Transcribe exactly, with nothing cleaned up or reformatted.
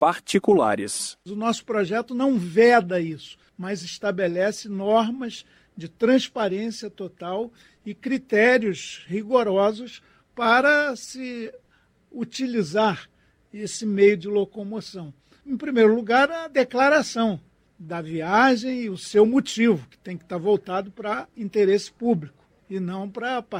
particulares. O nosso projeto não veda isso, mas estabelece normas de transparência total e critérios rigorosos para se utilizar esse meio de locomoção. Em primeiro lugar, a declaração da viagem e o seu motivo, que tem que estar voltado para interesse público e não para